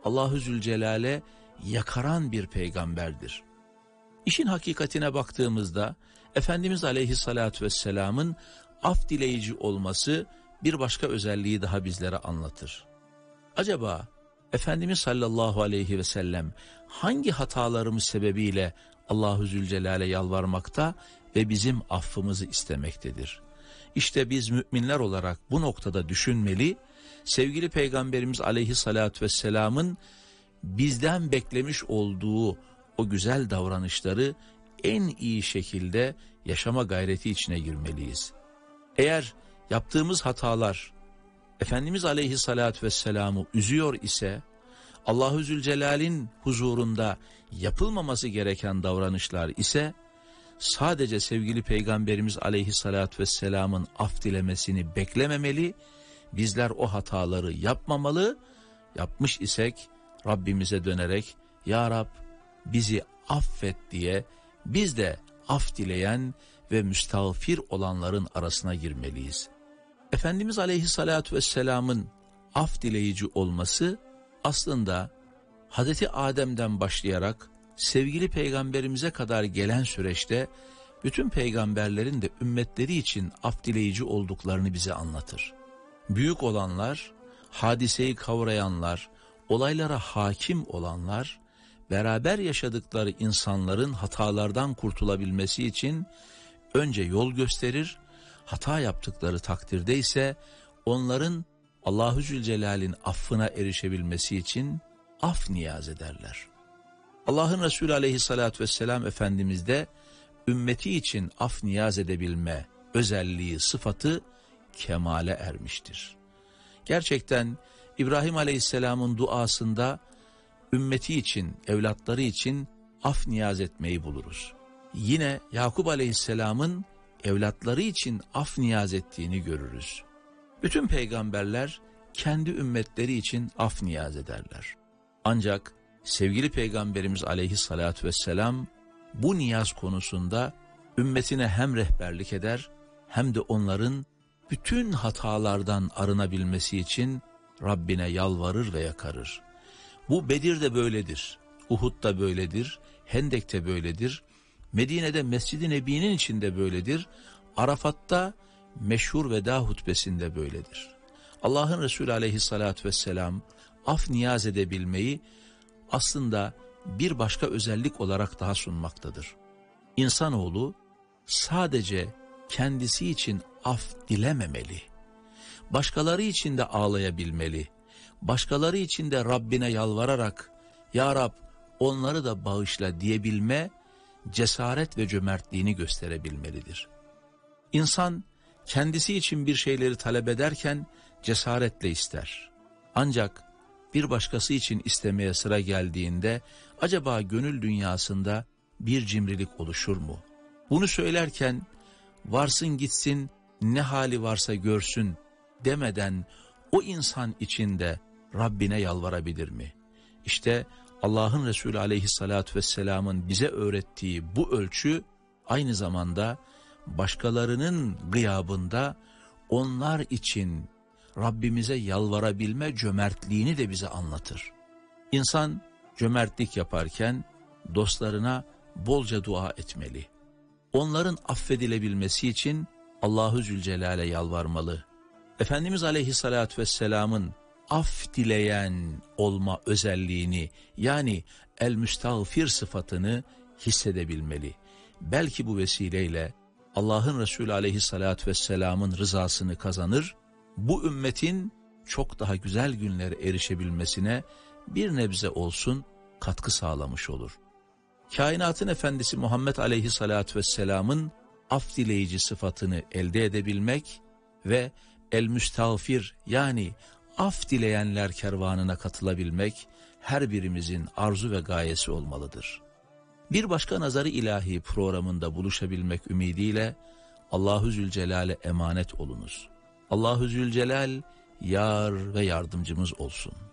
Allahu Zülcelal'e yakaran bir peygamberdir. İşin hakikatine baktığımızda Efendimiz Aleyhisselatü Vesselam'ın af dileyici olması bir başka özelliği daha bizlere anlatır. Acaba Efendimiz sallallahu aleyhi ve sellem hangi hatalarımız sebebiyle Allahu Zülcelal'e yalvarmakta ve bizim affımızı istemektedir? İşte biz müminler olarak bu noktada düşünmeli, sevgili Peygamberimiz Aleyhisselatü Vesselam'ın bizden beklemiş olduğu o güzel davranışları en iyi şekilde yaşama gayreti içine girmeliyiz. Eğer yaptığımız hatalar Efendimiz Aleyhisselatü Vesselam'ı üzüyor ise, Allahu Zülcelal'in huzurunda yapılmaması gereken davranışlar ise, sadece sevgili Peygamberimiz Aleyhisselatü Vesselam'ın af dilemesini beklememeli, bizler o hataları yapmamalı, yapmış isek Rabbimize dönerek Ya Rab bizi affet diye biz de af dileyen ve müstağfir olanların arasına girmeliyiz. Efendimiz Aleyhisselatü Vesselam'ın af dileyici olması aslında Hazreti Adem'den başlayarak sevgili peygamberimize kadar gelen süreçte bütün peygamberlerin de ümmetleri için af dileyici olduklarını bize anlatır. Büyük olanlar, hadiseyi kavrayanlar, olaylara hakim olanlar, beraber yaşadıkları insanların hatalardan kurtulabilmesi için önce yol gösterir, hata yaptıkları takdirde ise onların Allahu Zülcelal'in affına erişebilmesi için af niyaz ederler. Allah'ın Resulü Aleyhisselatü Vesselam Efendimiz de ümmeti için af niyaz edebilme özelliği, sıfatı kemale ermiştir. Gerçekten İbrahim Aleyhisselam'ın duasında ümmeti için, evlatları için af niyaz etmeyi buluruz. Yine Yakup Aleyhisselam'ın evlatları için af niyaz ettiğini görürüz. Bütün peygamberler kendi ümmetleri için af niyaz ederler. Ancak sevgili Peygamberimiz Aleyhisselatü Vesselam bu niyaz konusunda ümmetine hem rehberlik eder hem de onların bütün hatalardan arınabilmesi için Rabbine yalvarır ve yakarır. Bu Bedir'de böyledir, Uhud'da böyledir, Hendek'te böyledir, Medine'de Mescid-i Nebi'nin içinde böyledir, Arafat'ta meşhur veda hutbesinde böyledir. Allah'ın Resulü Aleyhisselatü Vesselam af niyaz edebilmeyi aslında bir başka özellik olarak daha sunmaktadır. İnsanoğlu sadece kendisi için af dilememeli, başkaları için de ağlayabilmeli, başkaları için de Rabbine yalvararak Ya Rab onları da bağışla diyebilme, cesaret ve cömertliğini gösterebilmelidir. İnsan kendisi için bir şeyleri talep ederken cesaretle ister. Ancak bir başkası için istemeye sıra geldiğinde acaba gönül dünyasında bir cimrilik oluşur mu? Bunu söylerken varsın gitsin ne hali varsa görsün demeden o insan içinde Rabbine yalvarabilir mi? İşte Allah'ın Resulü Aleyhisselatü Vesselam'ın bize öğrettiği bu ölçü aynı zamanda başkalarının gıyabında onlar için Rabbimize yalvarabilme cömertliğini de bize anlatır. İnsan cömertlik yaparken dostlarına bolca dua etmeli. Onların affedilebilmesi için Allahu Zülcelal'e yalvarmalı. Efendimiz Aleyhisselatü Vesselam'ın af dileyen olma özelliğini yani el-müstağfir sıfatını hissedebilmeli. Belki bu vesileyle Allah'ın Resulü Aleyhisselatü Vesselam'ın rızasını kazanır, bu ümmetin çok daha güzel günlere erişebilmesine bir nebze olsun katkı sağlamış olur. Kainatın efendisi Muhammed Aleyhisselatü Vesselam'ın af dileyici sıfatını elde edebilmek ve el-müstağfir yani af dileyenler kervanına katılabilmek her birimizin arzu ve gayesi olmalıdır. Bir başka Nazar-ı İlahi programında buluşabilmek ümidiyle Allahu Zülcelal'e emanet olunuz. Allahu Zülcelal yar ve yardımcımız olsun.